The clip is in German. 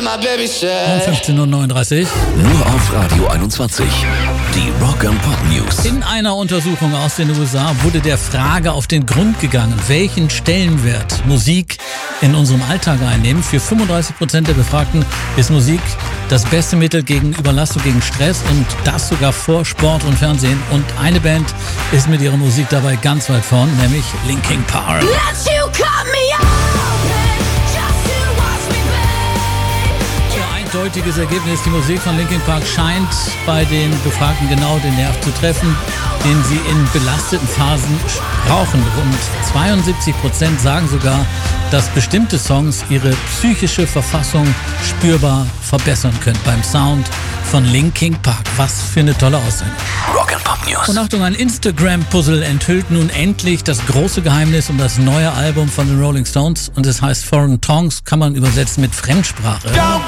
15:39 Uhr. Nur auf Radio 21. Die Rock and Pop News. In einer Untersuchung aus den USA wurde der Frage auf den Grund gegangen, welchen Stellenwert Musik in unserem Alltag einnimmt. Für 35% der Befragten ist Musik das beste Mittel gegen Überlastung, gegen Stress und das sogar vor Sport und Fernsehen. Und eine Band ist mit ihrer Musik dabei ganz weit vorn, nämlich Linkin Park. Eindeutiges Ergebnis. Die Musik von Linkin Park scheint bei den Befragten genau den Nerv zu treffen, den sie in belasteten Phasen brauchen. Rund 72% sagen sogar, dass bestimmte Songs ihre psychische Verfassung spürbar verbessern können. Beim Sound von Linkin Park. Was für eine tolle Aussage. Rock and Pop News. Und Achtung, ein Instagram-Puzzle enthüllt nun endlich das große Geheimnis um das neue Album von den Rolling Stones. Und es heißt Foreign Tongues, kann man übersetzen mit Fremdsprache.